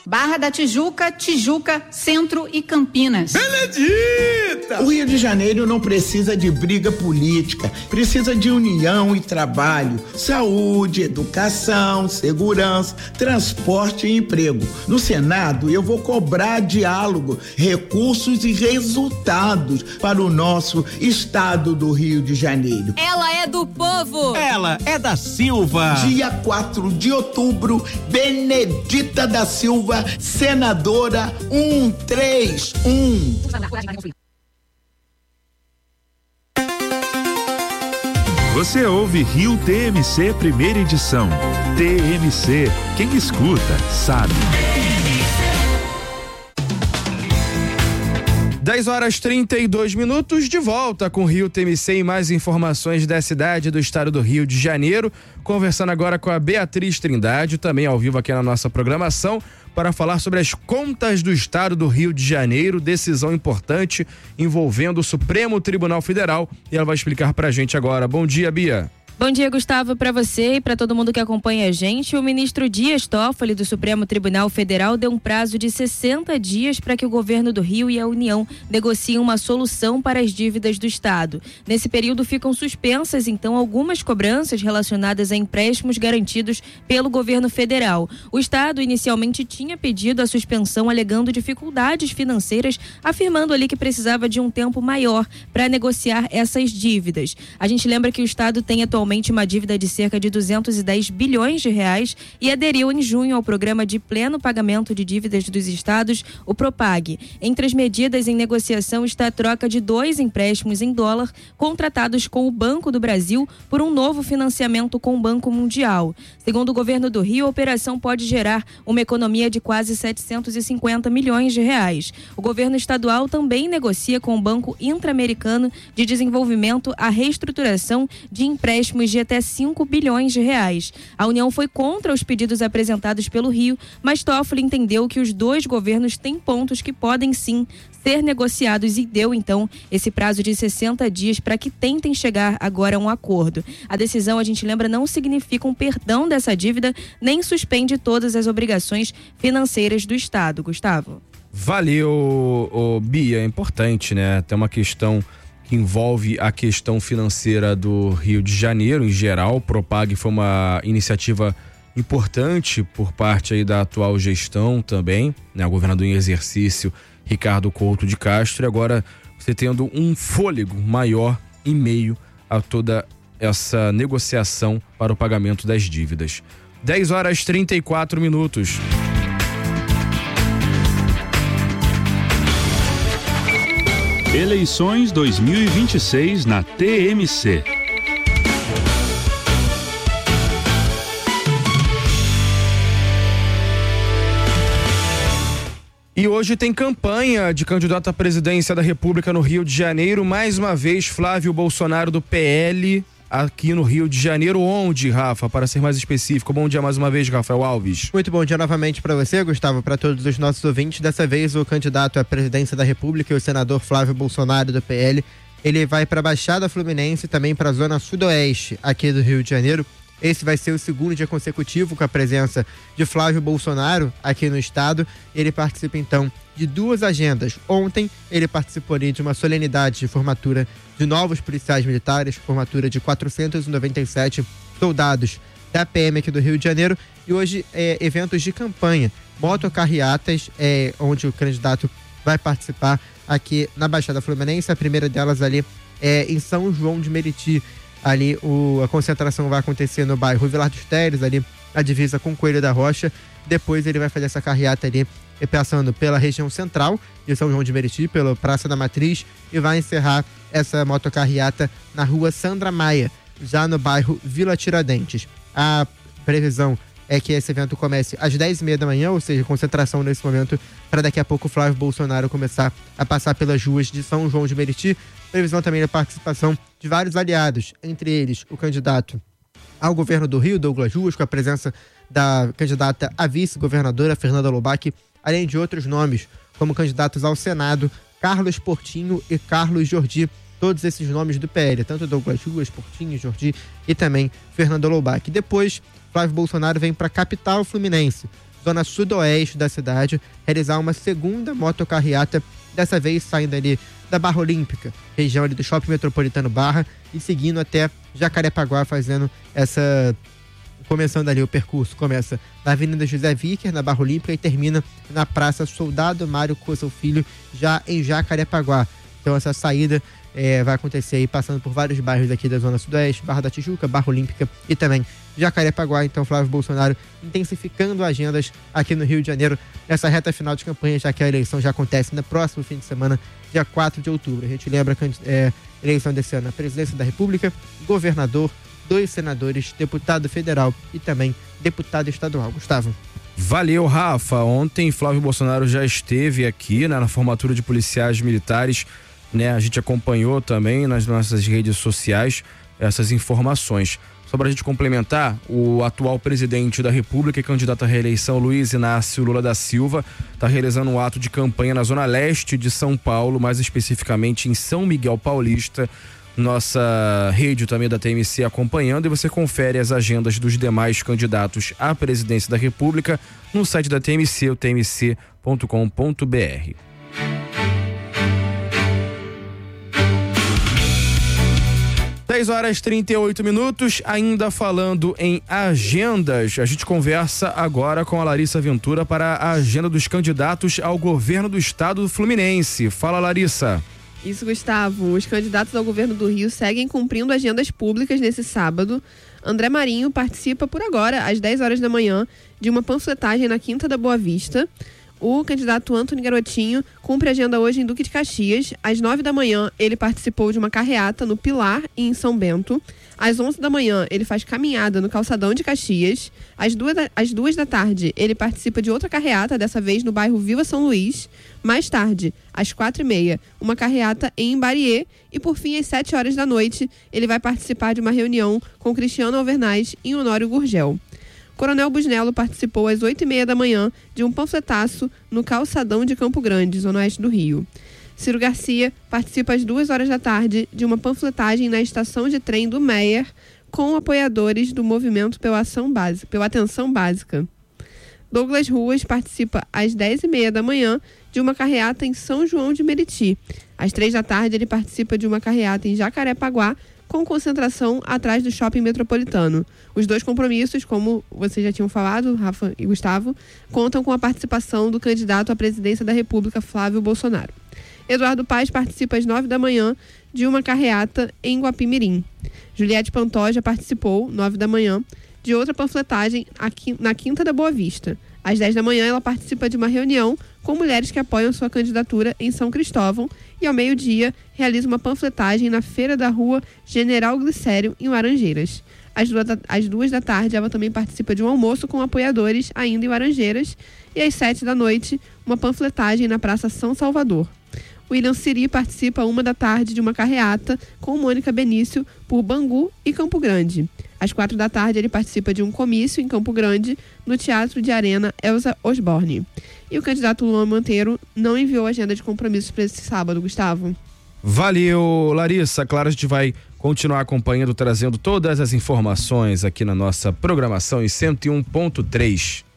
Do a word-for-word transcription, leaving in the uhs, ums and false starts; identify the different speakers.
Speaker 1: Barra da Tijuca, Tijuca, Centro e Campinas.
Speaker 2: Benedita! O Rio de Janeiro não precisa de briga política, precisa de união e trabalho, saúde, educação, segurança, transporte e emprego. No Senado, eu vou cobrar diálogo, recursos e resultados para o nosso estado do Rio de Janeiro.
Speaker 3: Ela é do povo!
Speaker 4: Ela é da Silva!
Speaker 2: Dia quatro de outubro, Benedita da Silva, senadora um três um.
Speaker 5: Você ouve Rio T M C primeira edição. T M C, quem escuta sabe.
Speaker 6: dez horas e trinta e dois minutos, de volta com o Rio T M C e mais informações da cidade e do estado do Rio de Janeiro. Conversando agora com a Beatriz Trindade, também ao vivo aqui na nossa programação, para falar sobre as contas do estado do Rio de Janeiro, decisão importante envolvendo o Supremo Tribunal Federal, e ela vai explicar pra gente agora. Bom dia, Bia.
Speaker 3: Bom dia, Gustavo, para você e para todo mundo que acompanha a gente. O ministro Dias Toffoli, do Supremo Tribunal Federal, deu um prazo de sessenta dias para que o governo do Rio e a União negociem uma solução para as dívidas do estado. Nesse período ficam suspensas, então, algumas cobranças relacionadas a empréstimos garantidos pelo governo federal. O estado inicialmente tinha pedido a suspensão alegando dificuldades financeiras, afirmando ali que precisava de um tempo maior para negociar essas dívidas. A gente lembra que o estado tem atualmente uma dívida de cerca de duzentos e dez bilhões de reais e aderiu em junho ao programa de pleno pagamento de dívidas dos estados, o Propag. Entre as medidas em negociação está a troca de dois empréstimos em dólar contratados com o Banco do Brasil por um novo financiamento com o Banco Mundial. Segundo o governo do Rio, a operação pode gerar uma economia de quase setecentos e cinquenta milhões de reais. O governo estadual também negocia com o Banco Interamericano de Desenvolvimento a reestruturação de empréstimos de até cinco bilhões de reais. A União foi contra os pedidos apresentados pelo Rio, mas Toffoli entendeu que os dois governos têm pontos que podem sim ser negociados e deu então esse prazo de sessenta dias para que tentem chegar agora a um acordo. A decisão, a gente lembra, não significa um perdão dessa dívida, nem suspende todas as obrigações financeiras do estado. Gustavo.
Speaker 6: Valeu, oh, Bia, é importante, né? Tem uma questão que envolve a questão financeira do Rio de Janeiro em geral. O Propag foi uma iniciativa importante por parte aí da atual gestão também, né? O governador em exercício, Ricardo Couto de Castro, e agora você tendo um fôlego maior em meio a toda essa negociação para o pagamento das dívidas. dez horas e trinta e quatro minutos.
Speaker 5: Eleições dois mil e vinte e seis na T M C.
Speaker 6: E hoje tem campanha de candidato à presidência da República no Rio de Janeiro. Mais uma vez, Flávio Bolsonaro do P L aqui no Rio de Janeiro. Onde, Rafa, para ser mais específico? Bom dia mais uma vez, Rafael Alves.
Speaker 7: Muito bom dia novamente para você, Gustavo, para todos os nossos ouvintes. Dessa vez, o candidato à presidência da República, o senador Flávio Bolsonaro do P L, ele vai para a Baixada Fluminense e também para a zona sudoeste aqui do Rio de Janeiro. Esse vai ser o segundo dia consecutivo com a presença de Flávio Bolsonaro aqui no estado. Ele participa, então, de duas agendas. Ontem, ele participou ali de uma solenidade de formatura de novos policiais militares, formatura de quatrocentos e noventa e sete soldados da P M aqui do Rio de Janeiro. E hoje, é, eventos de campanha, motocarreatas, é, onde o candidato vai participar aqui na Baixada Fluminense. A primeira delas ali é em São João de Meriti. Ali o, a concentração vai acontecer no bairro Vilar dos Teles, ali a divisa com Coelho da Rocha. Depois ele vai fazer essa carreata ali, passando pela região central de São João de Meriti, pela Praça da Matriz, e vai encerrar essa motocarreata na rua Sandra Maia, já no bairro Vila Tiradentes. A previsão é que esse evento comece às dez e meia da manhã, ou seja, concentração nesse momento, para daqui a pouco o Flávio Bolsonaro começar a passar pelas ruas de São João de Meriti. Previsão também da participação de vários aliados, entre eles o candidato ao governo do Rio, Douglas Ruas, com a presença da candidata a vice-governadora, Fernanda Lobac, além de outros nomes, como candidatos ao Senado, Carlos Portinho e Carlos Jordi, todos esses nomes do P L, tanto Douglas Ruas, Portinho, Jordi e também Fernanda Lobac. Depois, Flávio Bolsonaro vem para a capital fluminense, zona sudoeste da cidade, realizar uma segunda motocarreata, dessa vez saindo ali da Barra Olímpica, região ali do Shopping Metropolitano Barra, e seguindo até Jacarepaguá, fazendo essa... começando ali o percurso, começa na Avenida José Vicker, na Barra Olímpica, e termina na Praça Soldado Mário Costa Filho, já em Jacarepaguá. Então essa saída é, vai acontecer aí passando por vários bairros aqui da Zona Sudoeste, Barra da Tijuca, Barra Olímpica e também Jacarepaguá. Então Flávio Bolsonaro intensificando agendas aqui no Rio de Janeiro nessa reta final de campanha, já que a eleição já acontece no próximo fim de semana, dia quatro de outubro. A gente lembra que é, eleição desse ano, a presidência da República, governador, dois senadores, deputado federal e também deputado estadual. Gustavo.
Speaker 6: Valeu, Rafa. Ontem Flávio Bolsonaro já esteve aqui, né, na formatura de policiais militares, né? A gente acompanhou também nas nossas redes sociais essas informações. Só para a gente complementar, o atual presidente da República e candidato à reeleição, Luiz Inácio Lula da Silva, está realizando um ato de campanha na zona leste de São Paulo, mais especificamente em São Miguel Paulista. Nossa rede também da T M C acompanhando, e você confere as agendas dos demais candidatos à presidência da República no site da T M C, o t m c ponto com ponto b r. dez horas e trinta e oito minutos, ainda falando em agendas, a gente conversa agora com a Larissa Ventura para a agenda dos candidatos ao governo do estado do Fluminense. Fala, Larissa.
Speaker 8: Isso, Gustavo. Os candidatos ao governo do Rio seguem cumprindo agendas públicas nesse sábado. André Marinho participa por agora, às dez horas da manhã, de uma panfletagem na Quinta da Boa Vista. O candidato Antônio Garotinho cumpre agenda hoje em Duque de Caxias. Às nove da manhã, ele participou de uma carreata no Pilar e em São Bento. Às onze da manhã, ele faz caminhada no Calçadão de Caxias. Às duas, da, às duas da tarde, ele participa de outra carreata, dessa vez no bairro Viva São Luís. Mais tarde, às quatro e meia, uma carreata em Imbariê. E por fim, às sete horas da noite, ele vai participar de uma reunião com Cristiano Alvernaz em Honório Gurgel. Coronel Busnello participou às oito e meia da manhã de um panfletaço no Calçadão de Campo Grande, zona oeste do Rio. Ciro Garcia participa às duas horas da tarde de uma panfletagem na estação de trem do Meier com apoiadores do movimento pela, ação básica, pela atenção básica. Douglas Ruas participa às dez e meia da manhã de uma carreata em São João de Meriti. Às três da tarde, ele participa de uma carreata em Jacarepaguá, com concentração atrás do Shopping Metropolitano. Os dois compromissos, como vocês já tinham falado, Rafa e Gustavo, contam com a participação do candidato à presidência da República, Flávio Bolsonaro. Eduardo Paes participa às nove da manhã de uma carreata em Guapimirim. Juliette Pantoja participou, nove da manhã, de outra panfletagem aqui na Quinta da Boa Vista. Às dez da manhã, ela participa de uma reunião com mulheres que apoiam sua candidatura em São Cristóvão e, ao meio-dia, realiza uma panfletagem na Feira da Rua General Glicério, em Laranjeiras. Às duas, da, às duas da tarde, ela também participa de um almoço com apoiadores, ainda em Laranjeiras. E às sete da noite, uma panfletagem na Praça São Salvador. William Siri participa uma da tarde de uma carreata com Mônica Benício por Bangu e Campo Grande. Às quatro da tarde, ele participa de um comício em Campo Grande, no Teatro de Arena Elza Osborne. E o candidato Luan Monteiro não enviou agenda de compromissos para esse sábado, Gustavo.
Speaker 6: Valeu, Larissa. Claro, a gente vai continuar acompanhando, trazendo todas as informações aqui na nossa programação em cento e um ponto três.